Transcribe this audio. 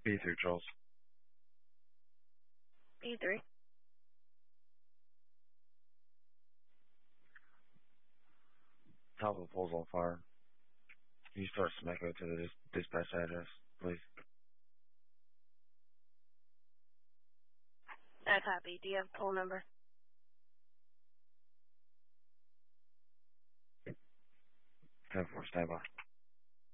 B3, Charles. B3. Top of the pole's on fire. Can you start some echo to the dispatch address, please? I copy. Do you have poll number? 10-4, stand by.